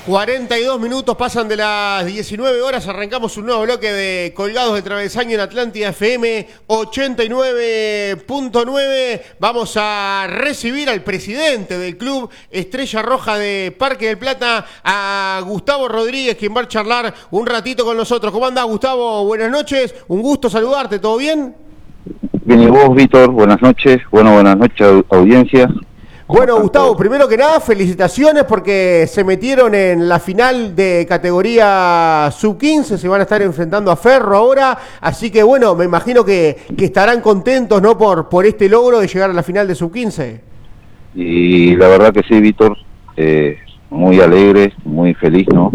42 minutos pasan de las 19 horas, arrancamos un nuevo bloque de Colgados de Travesaño en Atlántida FM 89.9. Vamos a recibir al presidente del club Estrella Roja de Parque del Plata, a Gustavo Rodríguez, quien va a charlar un ratito con nosotros. ¿Cómo andás, Gustavo? Buenas noches, un gusto saludarte, ¿todo bien? Bien, y vos, Víctor, buenas noches. Bueno, buenas noches, audiencia. Bueno, Gustavo, primero que nada, felicitaciones porque se metieron en la final de categoría sub-15, se van a estar enfrentando a Ferro ahora, así que bueno, me imagino que estarán contentos, ¿no?, por este logro de llegar a la final de sub-15. Y la verdad que sí, Víctor, muy alegre, muy feliz, ¿no?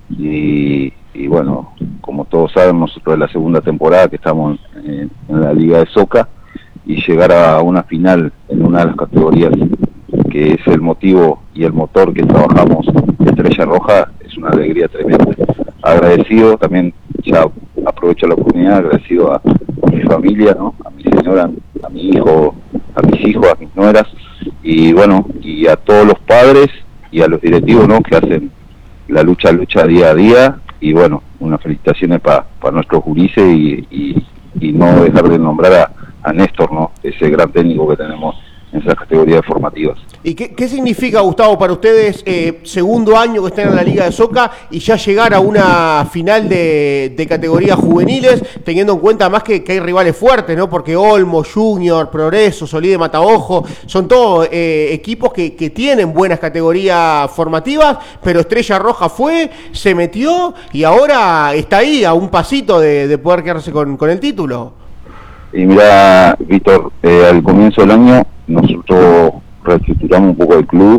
Y bueno, como todos saben, nosotros es la segunda temporada que estamos en la Liga de Soca, y llegar a una final en una de las categorías que es el motivo y el motor que trabajamos de Estrella Roja, es una alegría tremenda. Agradecido también, ya aprovecho la oportunidad, agradecido a mi familia, ¿no?, a mi señora, a mi hijo, a mis hijos, a mis nueras, y bueno, y a todos los padres y a los directivos, ¿no?, que hacen la lucha día a día, y bueno, unas felicitaciones para nuestros gurises y no dejar de nombrar a Néstor, ¿no?, ese gran técnico que tenemos en esas categorías formativas. ¿Y qué significa, Gustavo, para ustedes, segundo año que están en la Liga de Soca y ya llegar a una final de categorías juveniles, teniendo en cuenta más que hay rivales fuertes, ¿no? Porque Olmo, Junior, Progreso, Solí de Mataojo, son todos equipos que tienen buenas categorías formativas, pero Estrella Roja se metió y ahora está ahí a un pasito de poder quedarse con el título? Y mira, Víctor, al comienzo del año nosotros reestructuramos un poco el club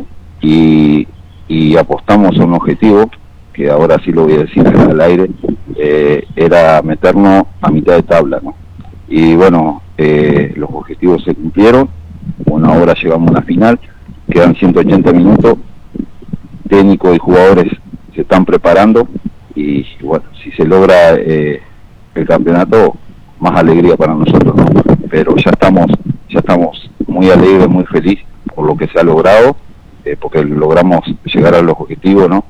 y apostamos a un objetivo, que ahora sí lo voy a decir al aire, era meternos a mitad de tabla, ¿no? Y bueno, los objetivos se cumplieron. Bueno, ahora llegamos a una final, quedan 180 minutos, técnicos y jugadores se están preparando, y bueno, si se logra el campeonato, más alegría para nosotros, ¿no? Pero ya estamos muy alegres, muy felices por lo que se ha logrado, porque logramos llegar a los objetivos, ¿no?,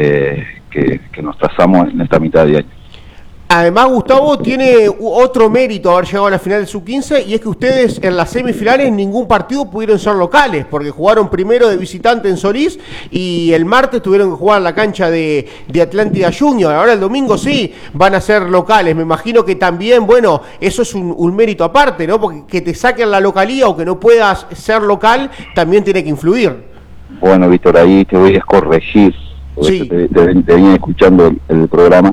que nos trazamos en esta mitad de año. Además, Gustavo, tiene otro mérito haber llegado a la final del sub-15, y es que ustedes en las semifinales ningún partido pudieron ser locales, porque jugaron primero de visitante en Solís y el martes tuvieron que jugar en la cancha de Atlántida Junior. Ahora el domingo sí van a ser locales. Me imagino que también, bueno, eso es un mérito aparte, ¿no? Porque que te saquen la localía o que no puedas ser local también tiene que influir. Bueno, Víctor, ahí te voy a corregir, porque sí, te venía escuchando el programa.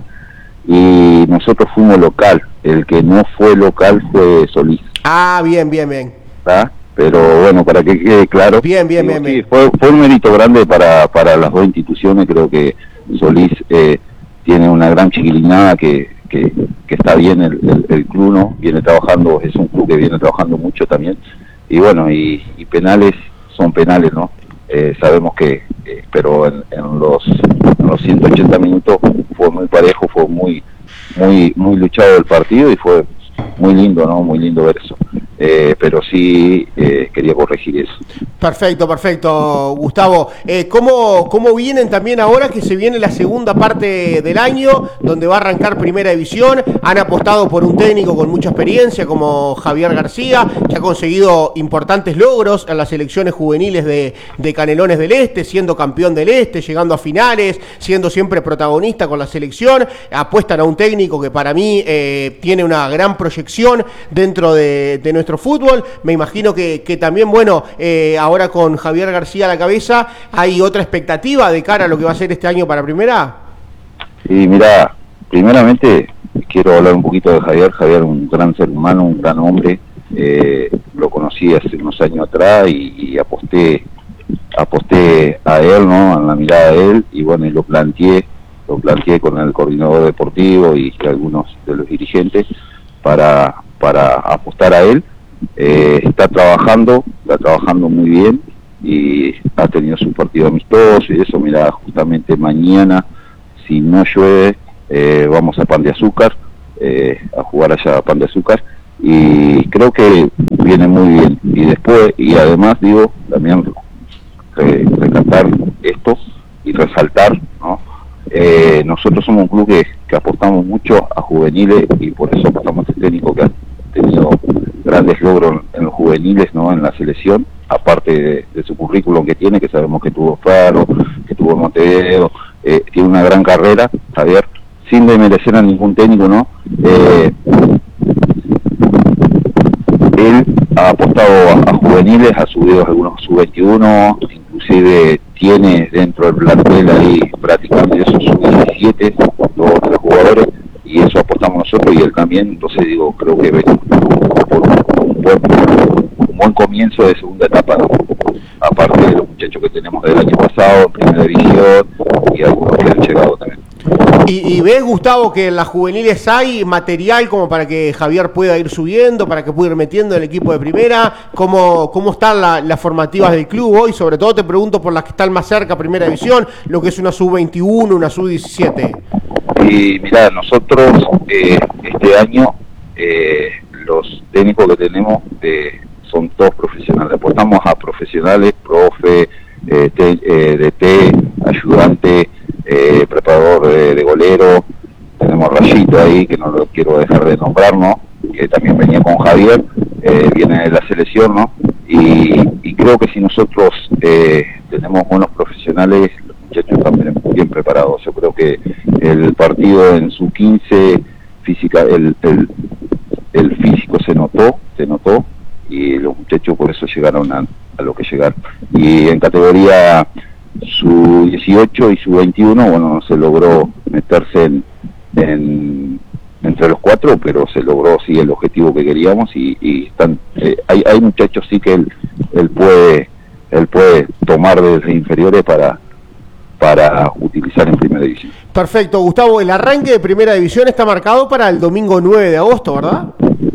Y nosotros fuimos local, el que no fue local fue Solís. Ah, bien. ¿Ah? Pero bueno, para que quede claro, bien. Sí, fue un mérito grande para las dos instituciones. Creo que Solís tiene una gran chiquilinada que está bien, el club, ¿no?, viene trabajando, es un club que viene trabajando mucho también, y bueno, y penales son penales, ¿no? Sabemos que pero en los 180 minutos fue muy parejo, fue muy luchado el partido, y fue muy lindo, ¿no?, muy lindo ver eso. Pero sí quería corregir eso. Perfecto, Gustavo. ¿Cómo vienen también ahora que se viene la segunda parte del año, donde va a arrancar Primera División? Han apostado por un técnico con mucha experiencia como Javier García, que ha conseguido importantes logros en las selecciones juveniles de Canelones del Este, siendo campeón del Este, llegando a finales, siendo siempre protagonista con la selección. Apuestan a un técnico que para mí tiene una gran proyección dentro de nuestro fútbol. Me imagino que también, bueno, ahora con Javier García a la cabeza, ¿hay otra expectativa de cara a lo que va a ser este año para Primera? Sí, mira, primeramente quiero hablar un poquito de Javier. Javier, un gran ser humano, un gran hombre. Lo conocí hace unos años atrás y aposté a él, ¿no?, a la mirada de él, y bueno, y lo planteé con el coordinador deportivo y algunos de los dirigentes para apostar a él. Está trabajando muy bien, y ha tenido su partido amistoso y eso. Mira, justamente mañana, si no llueve, vamos a Pan de Azúcar, a jugar allá a Pan de Azúcar, y creo que viene muy bien. Y después, y además digo, también recatar esto y resaltar, ¿no?, nosotros somos un club que apostamos mucho a juveniles y por eso apostamos a este técnico que ha tenido grandes logros en los juveniles, ¿no? En la selección, aparte de su currículum que tiene, que sabemos que tuvo Faro, que tuvo Montevideo, tiene una gran carrera, Javier, sin desmerecer a ningún técnico, ¿no? Él ha apostado a juveniles, ha subido algunos sub-21, inclusive tiene dentro del plantel ahí prácticamente esos sub-17, 2 o 3 jugadores, y eso apostamos nosotros y él también. Entonces digo, creo que venimos por un buen comienzo de segunda etapa, ¿no? Aparte de los muchachos que tenemos del año pasado, en primera división, y algunos que han llegado también. ¿Y ves, Gustavo, que en las juveniles hay material como para que Javier pueda ir subiendo, para que pueda ir metiendo en el equipo de primera? ¿Cómo están las formativas del club hoy? Sobre todo te pregunto por las que están más cerca, primera división, lo que es una sub-21, una sub-17. Y mirá, nosotros este año los técnicos que tenemos son todos profesionales. Apostamos a profesionales, profe, DT, ayudante, preparador de golero. Tenemos Rayito ahí, que no lo quiero dejar de nombrar, ¿no? Que también venía con Javier, viene de la selección, ¿no? Y creo que si nosotros tenemos buenos profesionales, los muchachos también bien preparados. Yo creo que el partido en su 15 física, el físico se notó, y los muchachos por eso llegaron a lo que llegaron. Y en categoría su 18 y su 21, bueno, se logró meterse entre los 4, pero se logró sí el objetivo que queríamos, y están hay muchachos sí que él puede tomar desde inferiores para utilizar en primera división. Perfecto, Gustavo, el arranque de primera división está marcado para el domingo 9 de agosto, ¿verdad?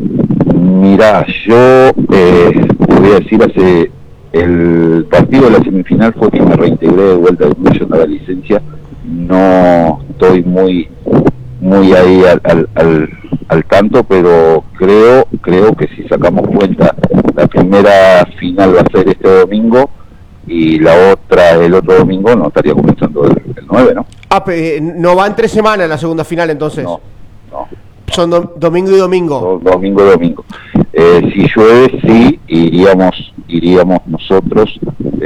Mirá, yo voy a decir, el partido de la semifinal fue que me reintegré de vuelta de la licencia. No estoy muy ahí al tanto, pero creo que si sacamos cuenta, la primera final va a ser este domingo y la otra el otro domingo, no estaría comenzando el 9, ¿no? No va en 3 semanas la segunda final entonces. No. Son domingo y domingo. Domingo y domingo. Si llueve, sí, iríamos nosotros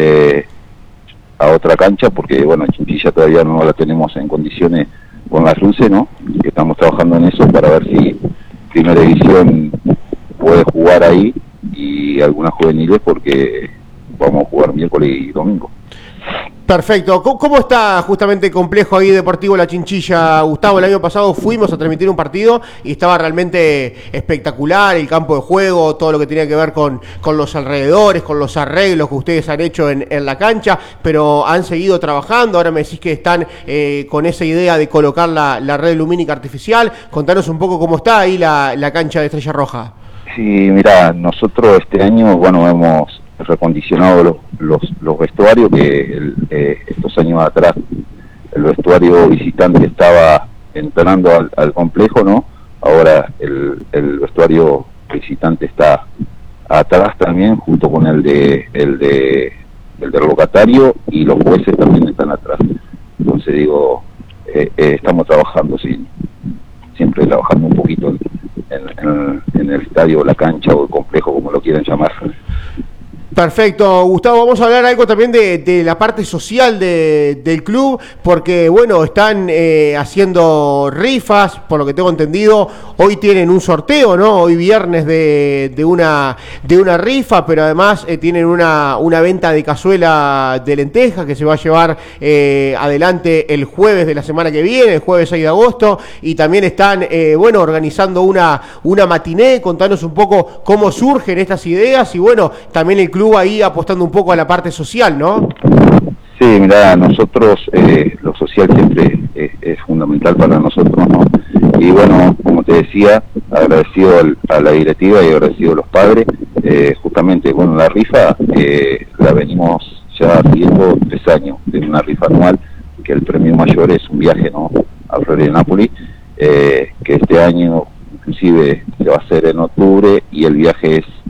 a otra cancha, porque bueno, Chinchilla todavía no la tenemos en condiciones con las luces, ¿no? Estamos trabajando en eso para ver si primera división puede jugar ahí y algunas juveniles, porque vamos a jugar miércoles y domingo. Perfecto. ¿Cómo está justamente el complejo ahí deportivo La Chinchilla, Gustavo? El año pasado fuimos a transmitir un partido y estaba realmente espectacular el campo de juego, todo lo que tenía que ver con los alrededores, con los arreglos que ustedes han hecho en la cancha, pero han seguido trabajando. Ahora me decís que están con esa idea de colocar la red lumínica artificial. Contanos un poco cómo está ahí la cancha de Estrella Roja. Sí, mira, nosotros este año, bueno, hemos recondicionado los vestuarios, que estos años atrás el vestuario visitante estaba entrando al complejo, ¿no? Ahora el vestuario visitante está atrás también, junto con el del locatario, y los jueces también están atrás. Entonces digo, estamos trabajando, sí, siempre trabajando un poquito en el estadio, la cancha o el complejo, como lo quieran llamar. Perfecto, Gustavo, vamos a hablar algo también de la parte social del club, porque bueno, están haciendo rifas, por lo que tengo entendido. Hoy tienen un sorteo, ¿no? Hoy viernes de una rifa, pero además tienen una venta de cazuela de lentejas que se va a llevar adelante el jueves de la semana que viene, el jueves 6 de agosto, y también están bueno, organizando una matiné. Contanos un poco cómo surgen estas ideas, y bueno, también el club ahí apostando un poco a la parte social, ¿no? Sí, mira, nosotros lo social siempre es fundamental para nosotros, ¿no? Y bueno, como te decía, agradecido a la directiva y agradecido a los padres. Justamente, bueno, la rifa la venimos ya haciendo 3 años, de una rifa anual, que el premio mayor es un viaje, ¿no?, a Florianópolis, que este año inclusive se va a hacer en octubre, y el viaje es